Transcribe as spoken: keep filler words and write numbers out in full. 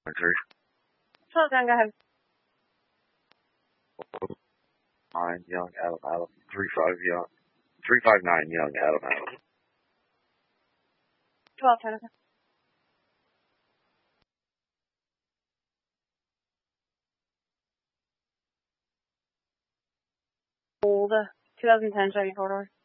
Three. twelve ten, go ahead. Nine, young, Adam, Adam. Three five, young. Three five nine, young, Adam, Adam. twelve ten, okay. Hold, uh, twenty ten Chevy four door.